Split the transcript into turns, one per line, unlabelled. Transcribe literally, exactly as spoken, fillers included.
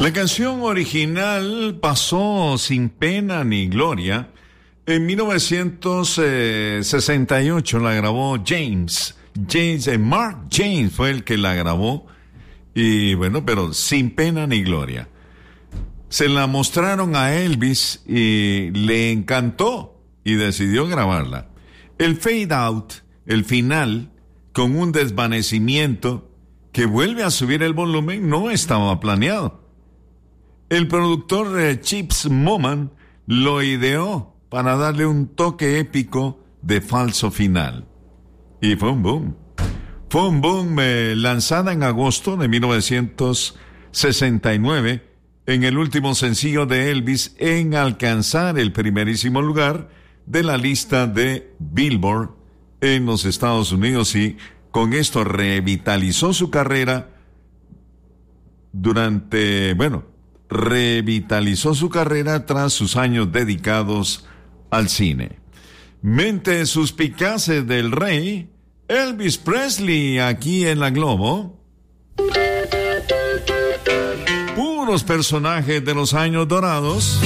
La canción original pasó sin pena ni gloria. En mil novecientos sesenta y ocho la grabó James. James, eh, Mark James fue el que la grabó. Y bueno, pero sin pena ni gloria. Se la mostraron a Elvis y le encantó y decidió grabarla. El fade out, el final, con un desvanecimiento que vuelve a subir el volumen, no estaba planeado. El productor eh, Chips Moman lo ideó para darle un toque épico de falso final. Y fue un boom. Fue un boom eh, lanzada en agosto de mil novecientos sesenta y nueve en el último sencillo de Elvis en alcanzar el primerísimo lugar de la lista de Billboard en los Estados Unidos, y con esto revitalizó su carrera durante, bueno, revitalizó su carrera tras sus años dedicados al cine. Mentes suspicaces del rey, Elvis Presley, aquí en la Globo. Puros personajes de los años dorados.